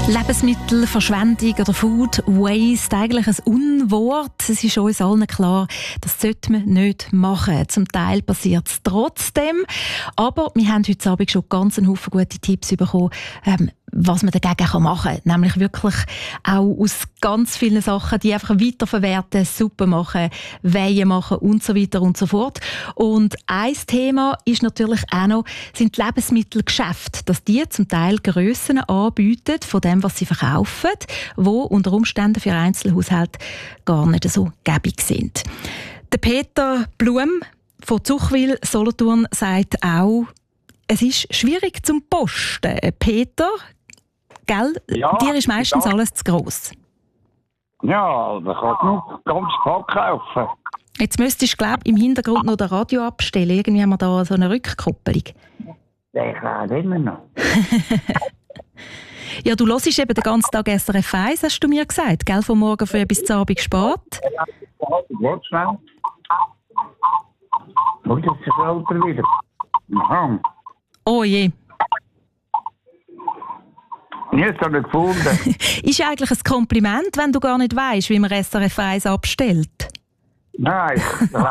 Lebensmittelverschwendung oder Food Waste, eigentlich ein Unwort. Es ist uns allen klar, das sollte man nicht machen. Zum Teil passiert es trotzdem. Aber wir haben heute Abend schon ganz einen Haufen gute Tipps bekommen, was man dagegen machen kann. Nämlich wirklich auch aus ganz vielen Sachen, die einfach weiterverwerten, Suppe machen, Weihen machen und so weiter und so fort. Und ein Thema ist natürlich auch noch, sind die Lebensmittelgeschäfte, dass die zum Teil Grössen anbieten von dem, was sie verkaufen, wo unter Umständen für Einzelhaushalte gar nicht so gäbig sind. Der Peter Blum von Zuchwil, Solothurn, sagt auch, es ist schwierig zum Posten. Peter, gell? Ja, dir ist meistens alles zu gross. Ja, da kann nur ganz Pack kaufen. Jetzt müsstest du, glaube ich, im Hintergrund noch das Radio abstellen. Irgendwie haben wir da so eine Rückkopplung. Der kann immer noch. Ja, du hörst eben den ganzen Tag SRF 1, hast du mir gesagt, gell? Von morgen früh bis zum Abend spät. Warte schnell. Oh, das ist älter wieder. Aha. Oh je. Jetzt habe ich gefunden. Ist eigentlich ein Kompliment, wenn du gar nicht weisst, wie man SRF 1 abstellt. Nein,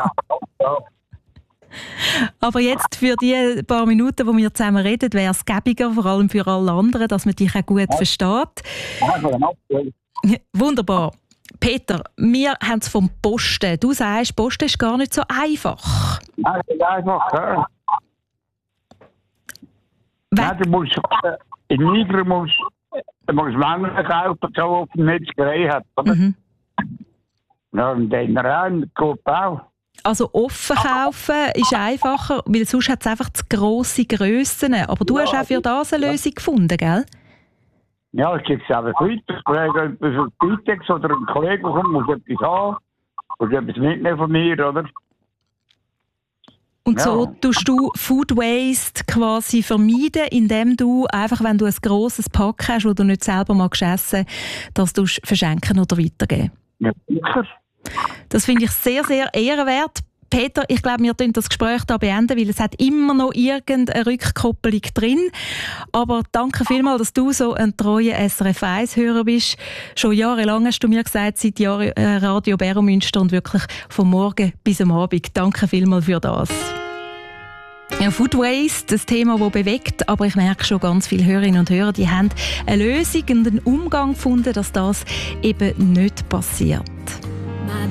Aber jetzt für die paar Minuten, wo wir zusammen reden, wäre es gäbiger, vor allem für alle anderen, dass man dich auch gut versteht. Wunderbar. Peter, wir haben es vom Posten. Du sagst, Posten ist gar nicht so einfach. Nein, das ist einfach. Ja. Nein, du musst in Niger musst Männer kaufen, so auf dem Metzgerei hat. Mhm. Ja, und den rein geht auch. Also offen kaufen ist einfacher, weil sonst hat es einfach zu grosse Grössen. Aber du hast auch für das eine Lösung gefunden, gell? Ja, ich gebe es einfach weiter. Ein Bitex oder ein Kollege kommt, muss etwas haben, muss etwas mitnehmen von mir, oder? Und so tust du Food Waste quasi vermeiden, indem du einfach, wenn du ein grosses Pack hast, das du nicht selber magst essen, das du verschenken oder weitergeben. Ja, sicher. Das finde ich sehr, sehr ehrenwert. Peter, ich glaube, wir beenden das Gespräch hier beenden, weil es hat immer noch irgendeine Rückkopplung drin. Aber danke vielmals, dass du so ein treuer SRF 1-Hörer bist. Schon jahrelang hast du mir gesagt, seit Jahren Radio Beromünster und wirklich vom Morgen bis am Abend. Danke vielmals für das. Ja, Food Waste, das Thema, das bewegt, aber ich merke schon, ganz viele Hörerinnen und Hörer, die haben eine Lösung und einen Umgang gefunden, dass das eben nicht passiert.